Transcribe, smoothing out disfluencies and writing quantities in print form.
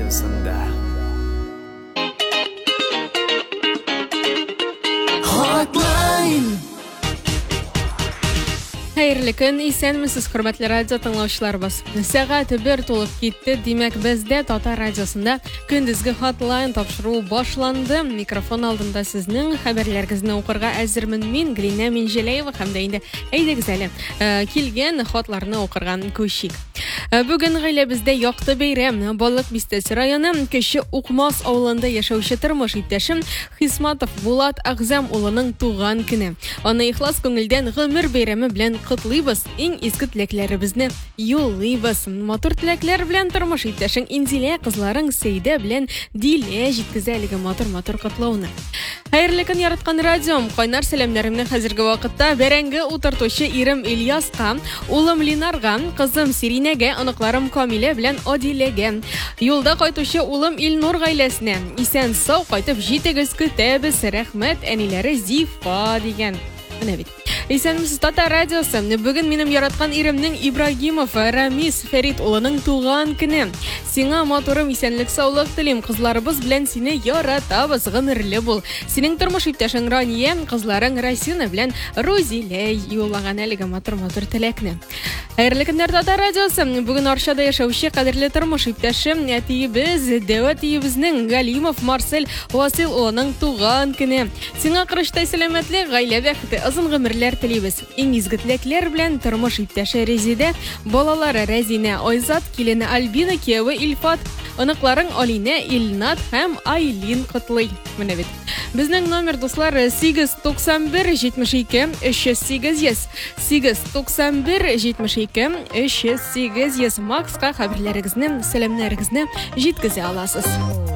радиосында. Xeyirli kun, исәнмесез, хөрмәтле радио тыңлаучыларыбыз. Сәгать 1 тулып китте. Димәк, бездә Татар радиосында көндезге хатлайн тапшыру башланды. Микрофон алдында сезнең хәбәрләрегезне укырга әзермен мин, Глина Минҗәләева, һәм дә инде әйдәгез әле килгән хатларны укырга күчик. Бүген гаиләбездә якты бәйрәм. Балык Бистәсе районы Кече Укмас авылында яшәүче тормыш иптәшем Хисматов Булат Агзам улының туган көне. Аны ихлас күңелдән гомер бәйрәме белән котлыйбыз. Иң иске теләкләребезне юллыйбыз. Матур теләкләр белән тормыш иптәшең Инзилә кызларың Сәйдә белән Дилә җиткезә әлеге матур котлауны. Хәерле көн яраткан радиом. Кайнар сәламнәремне хәзерге вакытта бәрәңге утыртучы ирем Ильяска, улым Линарга, кызым Сиринәгә, аныкларым Камилә белән Адиләгә, юлда кайтучы улым Илнур гаиләсенә, исән сау кайтып җитегез, көтәбез, рәхмәт, әниләре Зифа дигән. Менә бит. Исәнмесез, Татар радиосы. Бүген минем яраткан иремнең Ибрагимов Рамис Фәрит улының туган көне. Сиңа матурым исәнлек саулык телим. Кызларыбыз белән сине яратабыз, гомерле бул. Синең тормыш иптәшең Рания, кызларың Расина белән Розилә юллаган әлеге матур теләкне. Хәерле көннәр, Татар радиосы. Бүген Арчада яшәүче кадерле тормыш иптәшем, әтиебез, дәват иебезнең Галимов Марсель Васил улының туган көне. Сиңа кырыштай сәламәтлек, гаилә бәхете, озын гомерләр телибез. Иң изге теләкләр белән тормыш иптәше Резидә, балалары Рәзинә, Айзат, килене Альбина, кияве Илфат, аныкларың Алинә, Илнат һәм Айлин котлый. Менә бит. Безнең номер дуслар 891 72 308 891 72 308 Макска хәбәрләрегезне, сәламнәрегезне җиткезә аласыз.